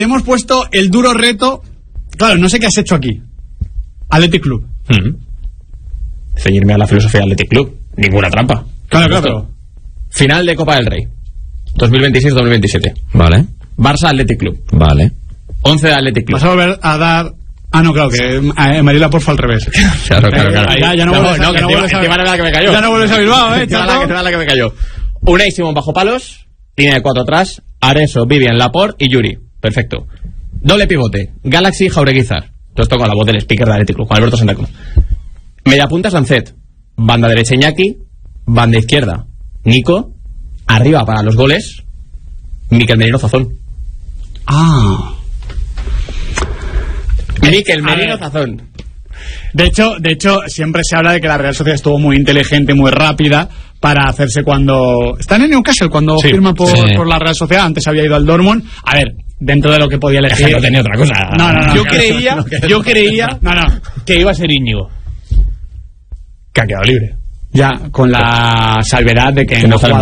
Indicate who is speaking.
Speaker 1: hemos puesto el duro reto. Claro, no sé qué has hecho aquí. Athletic Club.
Speaker 2: Ceñirme a la filosofía del Athletic Club. Ninguna trampa.
Speaker 1: Claro.
Speaker 2: Final de Copa del Rey 2026-2027.
Speaker 3: Vale.
Speaker 2: Barça Athletic Club.
Speaker 3: Vale.
Speaker 2: 11 de Athletic Club.
Speaker 1: Vas a volver a dar... Ah, no, claro, que Marila Porfa al revés.
Speaker 3: Claro.
Speaker 1: Ya no vuelves a
Speaker 2: la que me cayó.
Speaker 1: Ya no vuelves a Bilbao,
Speaker 2: la que me cayó. Unai Simón bajo palos. Línea de 4 atrás. Areso, Vivian, Laporte y Yuri. Perfecto. Doble pivote. Galaxy, Jaureguizar. Todo esto con la voz del speaker de Athletic Club, Juan Alberto Santa Cruz. Media punta, Sancet. Banda derecha, Iñaki. Banda izquierda, Nico. Arriba para los goles, Mikel Merino Zazón. Mikel Merino Zazón.
Speaker 1: De hecho, siempre se habla de que la Real Sociedad estuvo muy inteligente, muy rápida para hacerse cuando... Está en el Newcastle cuando firma por la Real Sociedad. Antes había ido al Dortmund. A ver, dentro de lo que podía elegir...
Speaker 2: No tenía otra cosa.
Speaker 1: No.
Speaker 4: Yo creía que iba a ser Íñigo, que ha quedado libre.
Speaker 1: Ya, con la salvedad de que no
Speaker 2: está